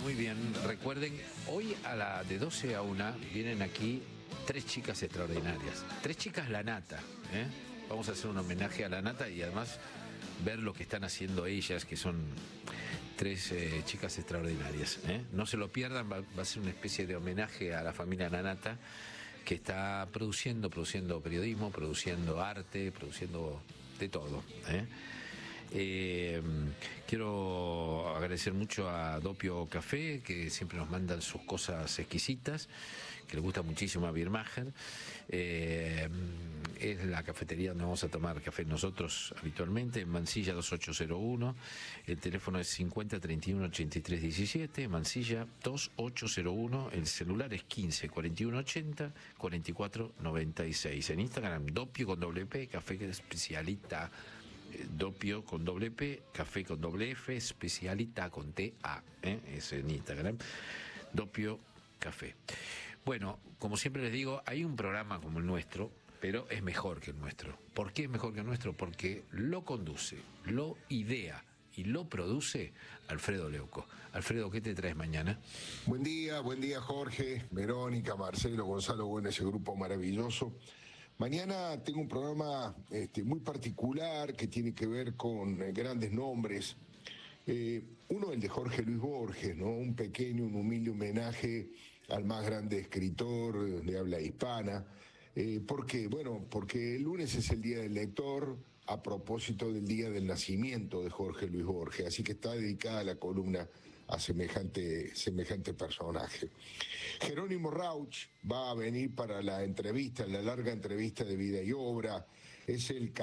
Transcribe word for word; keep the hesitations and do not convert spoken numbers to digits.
muy bien. Recuerden, hoy a la de doce a una vienen aquí tres chicas extraordinarias. Tres chicas La Nata, ¿eh? Vamos a hacer un homenaje a La Nata y además ver lo que están haciendo ellas, que son tres eh, chicas extraordinarias, ¿eh? No se lo pierdan, va, va a ser una especie de homenaje a la familia La Nata, que está produciendo, produciendo periodismo, produciendo arte, produciendo de todo, ¿eh? Eh, quiero agradecer mucho a Doppio Café, que siempre nos mandan sus cosas exquisitas, que le gusta muchísimo a Birmacher. Eh, es la cafetería donde vamos a tomar café nosotros habitualmente, en Mansilla dos ocho cero uno. El teléfono es cincuenta treinta y uno ochenta y tres diecisiete, Mansilla dos ocho cero uno. El celular es quince cuarenta y uno ochenta cuarenta y cuatro noventa y seis. En Instagram, Doppio con doble P, café especialita. Doppio con doble P, café con doble F, especialita con T A, ¿eh? Es en Instagram, Doppio Café. Bueno, como siempre les digo, hay un programa como el nuestro, pero es mejor que el nuestro. ¿Por qué es mejor que el nuestro? Porque lo conduce, lo idea y lo produce Alfredo Leuco. Alfredo, ¿qué te traes mañana? Buen día, buen día Jorge, Verónica, Marcelo, Gonzalo, bueno, ese grupo maravilloso. Mañana tengo un programa este, muy particular que tiene que ver con eh, grandes nombres. Eh, uno, el de Jorge Luis Borges, ¿no? Un pequeño, un humilde homenaje al más grande escritor de habla hispana. Eh, ¿Por qué? Bueno, porque el lunes es el Día del Lector, a propósito del día del nacimiento de Jorge Luis Borges, así que está dedicada la columna a semejante, semejante personaje. Jerónimo Rauch va a venir para la entrevista, la larga entrevista de vida y obra. Es el